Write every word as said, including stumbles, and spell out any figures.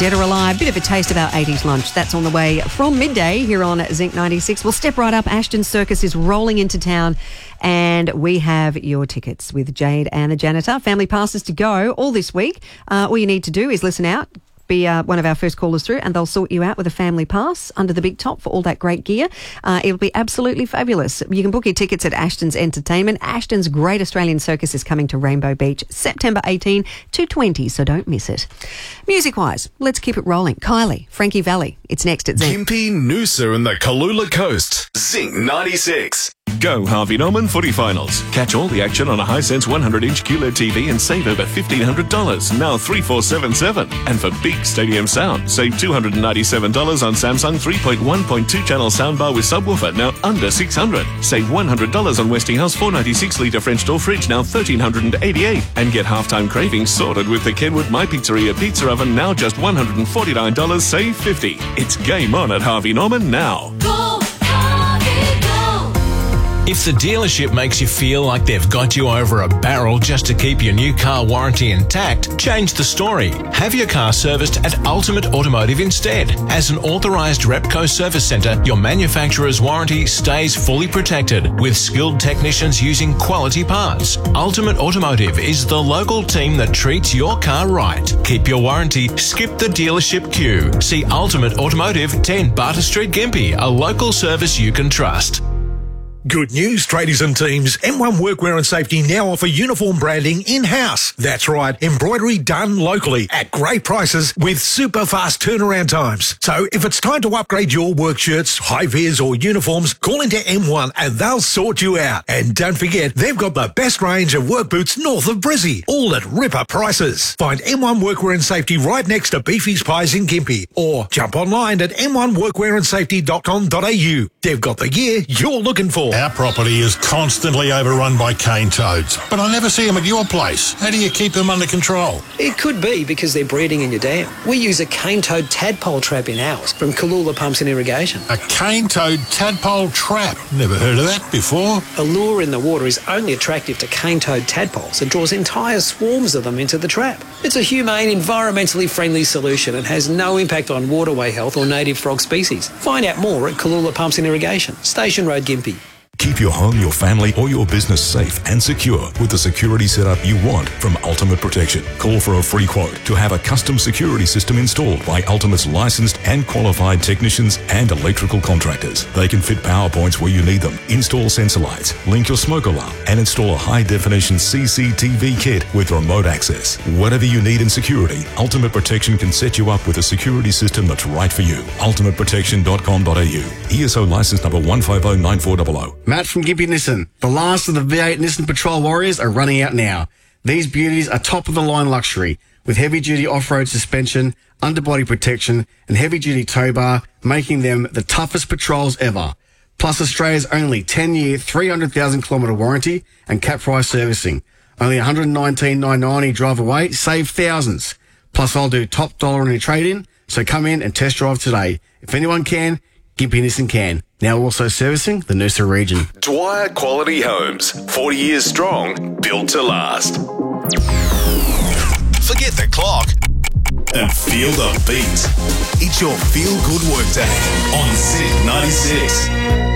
Dead or Alive, bit of a taste of our eighties lunch. That's on the way from midday here on Zinc ninety-six. We'll step right up. Ashton Circus is rolling into town and we have your tickets with Jade and the Janitor. Family passes to go all this week. Uh, all you need to do is listen out. Be uh, one of our first callers through and they'll sort you out with a family pass under the big top for all that great gear. Uh, it'll be absolutely fabulous. You can book your tickets at Ashton's Entertainment. Ashton's Great Australian Circus is coming to Rainbow Beach September eighteenth to twentieth, so don't miss it. Music-wise, let's keep it rolling. Kylie, Frankie Valli, it's next at Zinc. Gympie, Noosa and the Kalula Coast. Zinc ninety-six. Go Harvey Norman Footy Finals. Catch all the action on a Hisense one hundred inch Q L E D T V and save over fifteen hundred dollars, now three four seven seven. And for big stadium sound, save two hundred ninety-seven dollars on Samsung three point one point two channel soundbar with subwoofer, now under six hundred dollars. Save one hundred dollars on Westinghouse four ninety-six litre French door fridge, now one thousand three hundred eighty-eight dollars. And get halftime cravings sorted with the Kenwood My Pizzeria pizza oven, now just one hundred forty-nine dollars, save fifty dollars. It's game on at Harvey Norman now. Go, Harvey, go! If the dealership makes you feel like they've got you over a barrel just to keep your new car warranty intact, change the story. Have your car serviced at Ultimate Automotive instead. As an authorised Repco service centre, your manufacturer's warranty stays fully protected with skilled technicians using quality parts. Ultimate Automotive is the local team that treats your car right. Keep your warranty, skip the dealership queue. See Ultimate Automotive, ten Barter Street, Gympie, a local service you can trust. Good news, tradies and teams. M one Workwear and Safety now offer uniform branding in-house. That's right, embroidery done locally at great prices with super fast turnaround times. So if it's time to upgrade your work shirts, high-vis or uniforms, call into M one and they'll sort you out. And don't forget, they've got the best range of work boots north of Brizzy, all at ripper prices. Find M one Workwear and Safety right next to Beefy's Pies in Gympie or jump online at m one workwear and safety dot com dot a u. They've got the gear you're looking for. Our property is constantly overrun by cane toads, but I never see them at your place. How do you keep them under control? It could be because they're breeding in your dam. We use a cane toad tadpole trap in ours from Kalula Pumps and Irrigation. A cane toad tadpole trap? Never heard of that before. A lure in the water is only attractive to cane toad tadpoles and draws entire swarms of them into the trap. It's a humane, environmentally friendly solution and has no impact on waterway health or native frog species. Find out more at Kalula Pumps and Irrigation, Station Road, Gympie. Keep your home, your family, or your business safe and secure with the security setup you want from Ultimate Protection. Call for a free quote to have a custom security system installed by Ultimate's licensed and qualified technicians and electrical contractors. They can fit power points where you need them, install sensor lights, link your smoke alarm, and install a high-definition C C T V kit with remote access. Whatever you need in security, Ultimate Protection can set you up with a security system that's right for you. ultimate protection dot com dot a u. E S O license number one five zero nine four zero zero. Matt from Gympie Nissan. The last of the V eight Nissan Patrol Warriors are running out now. These beauties are top-of-the-line luxury with heavy-duty off-road suspension, underbody protection, and heavy-duty tow bar, making them the toughest patrols ever. Plus Australia's only ten-year, three hundred thousand kilometre warranty and cap price servicing. Only one hundred nineteen thousand nine hundred ninety drive away, save thousands. Plus I'll do top dollar on your trade-in, so come in and test drive today. If anyone can, Gympie Nissan can. Now also servicing the Noosa region. Dwyer Quality Homes. forty years strong, built to last. Forget the clock And feel the beat. It's your feel-good workday on Zinc ninety-six.